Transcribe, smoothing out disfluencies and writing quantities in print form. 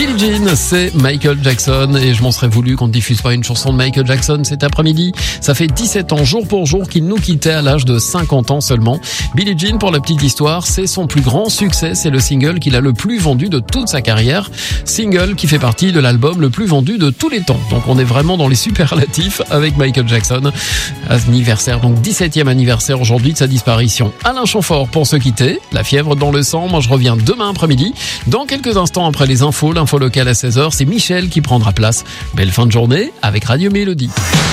Billie Jean, c'est Michael Jackson et je m'en serais voulu qu'on ne diffuse pas une chanson de Michael Jackson cet après-midi. Ça fait 17 ans jour pour jour qu'il nous quittait à l'âge de 50 ans seulement. Billie Jean, pour la petite histoire, c'est son plus grand succès, c'est le single qu'il a le plus vendu de toute sa carrière. Single qui fait partie de l'album le plus vendu de tous les temps. Donc on est vraiment dans les superlatifs avec Michael Jackson. Anniversaire, donc 17e anniversaire aujourd'hui de sa disparition. Alain Chamfort pour se quitter. La fièvre dans le sang. Moi je reviens demain après-midi. Dans quelques instants après les infos, l'info locale à 16h, c'est Michel qui prendra place. Belle fin de journée avec Radio Mélodie.